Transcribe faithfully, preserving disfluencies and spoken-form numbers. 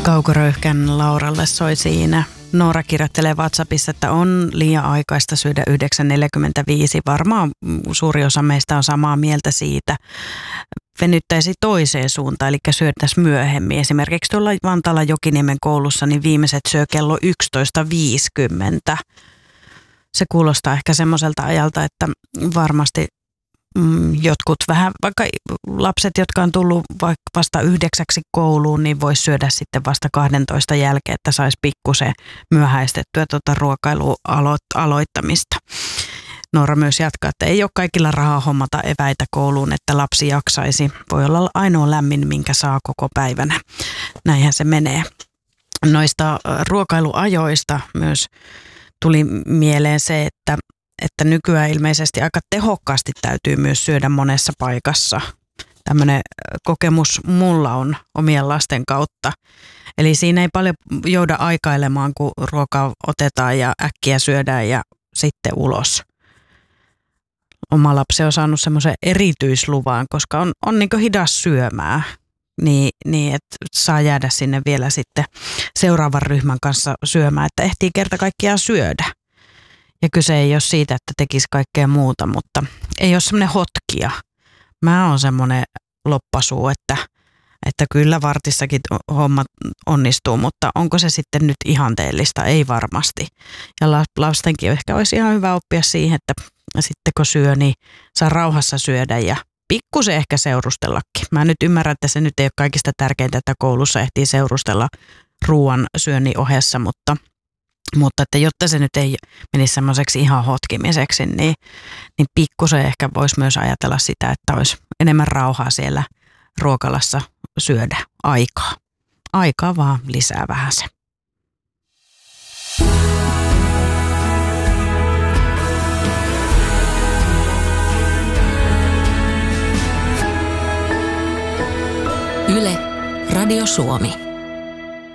Kaukoröyhkän Lauralle soi siinä. Noora kirjoittelee WhatsAppissa, että on liian aikaista syödä yhdeksän neljäkymmentäviisi. Varmaan suuri osa meistä on samaa mieltä siitä. Venyttäisi toiseen suuntaan, eli syötäisiin myöhemmin. Esimerkiksi tuolla Vantaalla Jokiniemen koulussa niin viimeiset syö kello yksitoista viisikymmentä. Se kuulostaa ehkä semmoiselta ajalta, että varmasti mm, jotkut vähän, vaikka lapset, jotka on tullut vaikka vasta yhdeksäksi kouluun, niin voisi syödä sitten vasta kahdentoista jälkeen, että saisi pikkusen myöhäistettyä tuota ruokailun aloittamista. Noora myös jatkaa, että ei ole kaikilla rahaa hommata eväitä kouluun, että lapsi jaksaisi. Voi olla ainoa lämmin, minkä saa koko päivänä. Näinhän se menee. Noista ruokailuajoista myös tuli mieleen se, että, että nykyään ilmeisesti aika tehokkaasti täytyy myös syödä monessa paikassa. Tämmöinen kokemus mulla on omien lasten kautta. Eli siinä ei paljon jouda aikailemaan, kun ruokaa otetaan ja äkkiä syödään ja sitten ulos. Oma lapsi on saanut semmoisen erityisluvan, koska on, on niin kuin hidas syömään, niin, niin että saa jäädä sinne vielä sitten seuraavan ryhmän kanssa syömään, että ehtii kerta kaikkiaan syödä. Ja kyse ei ole siitä, että tekisi kaikkea muuta, mutta ei ole semmoinen hotkija. Mä oon semmoinen loppasuu, että, että kyllä vartissakin homma onnistuu, mutta onko se sitten nyt ihanteellista? Ei varmasti. Ja lastenkin ehkä olisi ihan hyvä oppia siihen, että sitten kun syö, niin saa rauhassa syödä ja pikkusen ehkä seurustellakin. Mä nyt ymmärrän, että se nyt ei ole kaikista tärkeintä, että koulussa ehtii seurustella ruoan syönnin ohessa, mutta, mutta että jotta se nyt ei menisi semmoiseksi ihan hotkimiseksi, niin, niin pikkusen ehkä voisi myös ajatella sitä, että olisi enemmän rauhaa siellä ruokalassa syödä aikaa. Aikaa vaan lisää vähän se. Yle, Radio Suomi.